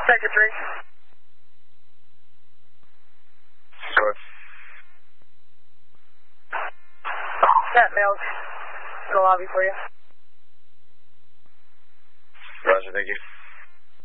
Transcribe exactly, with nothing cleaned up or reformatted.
Sector three. Sure. That mail's in the lobby for you. Roger, thank you.